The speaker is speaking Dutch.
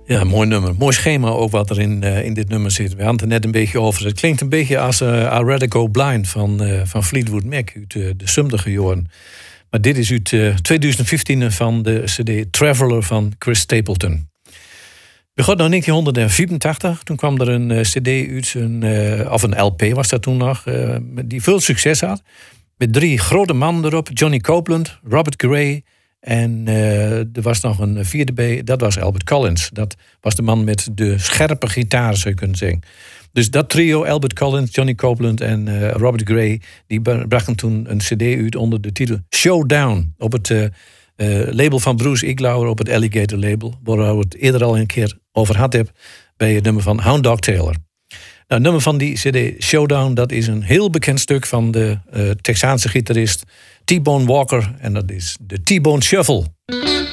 Ja, mooi nummer. Mooi schema ook wat er in dit nummer zit. We hadden het er net een beetje over. Het klinkt een beetje als I Rather Go Blind van Fleetwood Mac uit de 70e jaren. Maar dit is uit 2015 van de cd Traveller van Chris Stapleton. We gaan naar 1984. Toen kwam er een cd uit, of een LP was dat toen nog, die veel succes had. Met 3 grote mannen erop. Johnny Copeland, Robert Gray en er was nog een vierde bij. Dat was Albert Collins. Dat was de man met de scherpe gitaar, zou je kunnen zeggen. Dus dat trio, Albert Collins, Johnny Copeland en Robert Gray, die brachten toen een cd uit onder de titel Showdown. Op het label van Bruce Iglauer, op het Alligator label. Waar we het eerder al een keer over had heb bij het nummer van Hound Dog Taylor. Nou, het nummer van die cd Showdown, dat is een heel bekend stuk van de Texaanse gitarist T-Bone Walker. En dat is de T-Bone Shuffle.